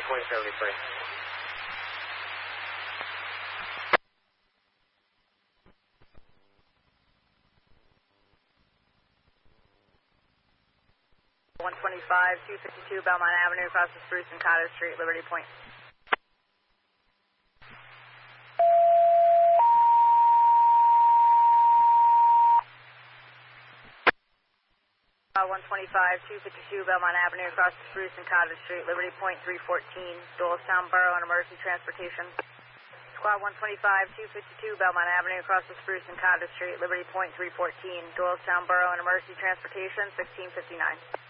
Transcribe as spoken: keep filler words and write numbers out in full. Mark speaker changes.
Speaker 1: point seven three.
Speaker 2: one twenty-five, two fifty-two Belmont Avenue, across the Spruce and Cottage Street, Liberty Point. Uh, one twenty-five, two fifty-two Belmont Avenue, across the Spruce and Cottage Street, Liberty Point three fourteen, Doylestown Borough on emergency transportation. Squad one twenty-five, two fifty-two Belmont Avenue, across the Spruce and Cottage Street, Liberty Point three fourteen, Doylestown Borough on emergency transportation, sixteen fifty-nine.